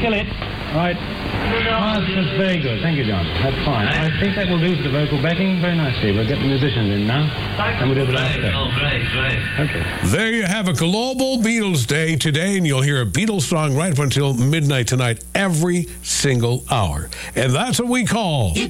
kill it. Right. That's very good. Thank you, John. That's fine. I think that will do for the vocal backing very nicely. We'll get the musicians in now, and we'll do the last bit. Oh, great. Okay. There you have a global Beatles Day today, and you'll hear a Beatles song right up until midnight tonight, every single hour. And that's what we call...